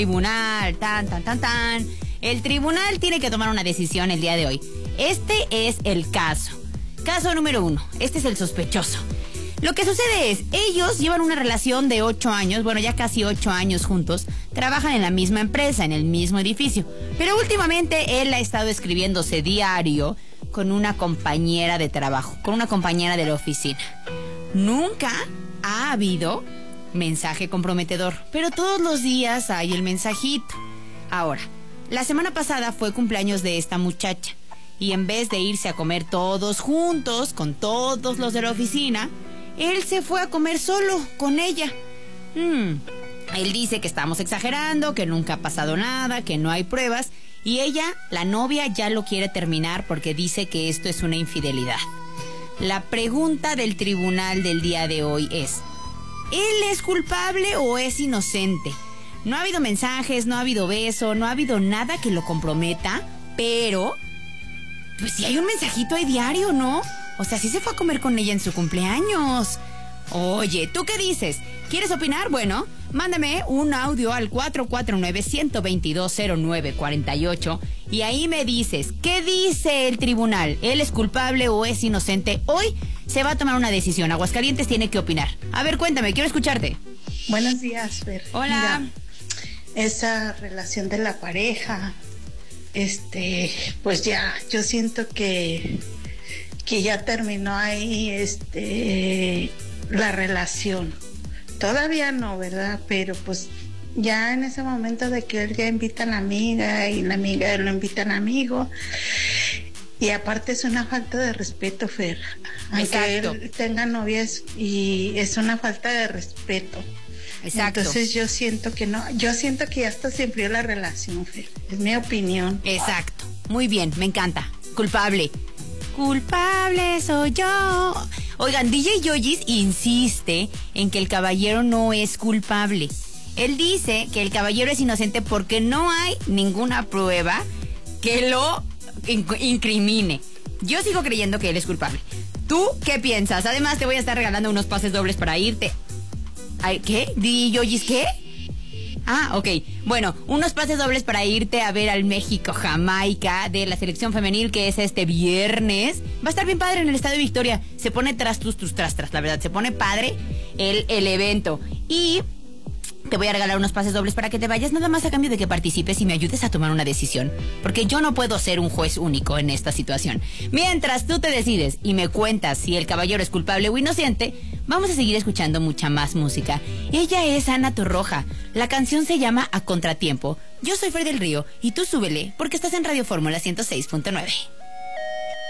Tribunal, tan. El tribunal tiene que tomar una decisión el día de hoy. Este es el caso. Caso número 1. Este es el sospechoso. Lo que sucede es, ellos llevan una relación de 8 años, bueno, ya casi 8 años juntos, trabajan en la misma empresa, en el mismo edificio. Pero últimamente él ha estado escribiéndose diario con una compañera de trabajo, con una compañera de la oficina. Nunca ha habido mensaje comprometedor, pero todos los días hay el mensajito. Ahora, la semana pasada fue cumpleaños de esta muchacha y en vez de irse a comer todos juntos con todos los de la oficina, él se fue a comer solo con ella. Él dice que estamos exagerando, que nunca ha pasado nada, que no hay pruebas, y ella, la novia, ya lo quiere terminar porque dice que esto es una infidelidad. La pregunta del tribunal del día de hoy es: ¿él es culpable o es inocente? No ha habido mensajes, no ha habido beso, no ha habido nada que lo comprometa, pero pues sí hay un mensajito ahí diario, ¿no? O sea, sí se fue a comer con ella en su cumpleaños. Oye, ¿tú qué dices? ¿Quieres opinar? Bueno, mándame un audio al 449-122-0948 y ahí me dices, ¿qué dice el tribunal? ¿Él es culpable o es inocente? Hoy se va a tomar una decisión. Aguascalientes tiene que opinar. A ver, cuéntame, quiero escucharte. Buenos días, Fer. Hola. Mira, esa relación de la pareja, pues ya, yo siento que ya terminó ahí, la relación. Todavía no, ¿verdad? Pero pues ya en ese momento de que él ya invita a la amiga y la amiga lo invita al amigo. Y aparte es una falta de respeto, Fer. Aunque él tenga novias, y es una falta de respeto. Exacto. Entonces yo siento que no, yo siento que ya hasta se enfrió la relación, Fer. Es mi opinión. Exacto. Muy bien, me encanta. Culpable. Culpable soy yo. Oigan, DJ Yoyis insiste en que el caballero no es culpable. Él dice que el caballero es inocente porque no hay ninguna prueba que lo incrimine. Yo sigo creyendo que él es culpable. ¿Tú qué piensas? Además, te voy a estar regalando unos pases dobles para irte. ¿Qué? ¿DJ Yoyis qué? Ah, ok. Bueno, unos pases dobles para irte a ver al México-Jamaica de la selección femenil, que es este viernes. Va a estar bien padre en el Estadio Victoria. Se pone tras, la verdad. Se pone padre el evento. Y te voy a regalar unos pases dobles para que te vayas, nada más a cambio de que participes y me ayudes a tomar una decisión. Porque yo no puedo ser un juez único en esta situación. Mientras tú te decides y me cuentas si el caballero es culpable o inocente, vamos a seguir escuchando mucha más música. Ella es Ana Torroja. La canción se llama A Contratiempo. Yo soy Fer del Río y tú súbele porque estás en Radio Fórmula 106.9.